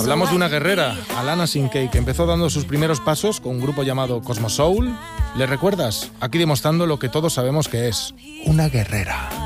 Hablamos de una guerrera, Alana Sinkey, que empezó dando sus primeros pasos con un grupo llamado Cosmo Soul. ¿Le recuerdas? Aquí demostrando lo que todos sabemos que es una guerrera.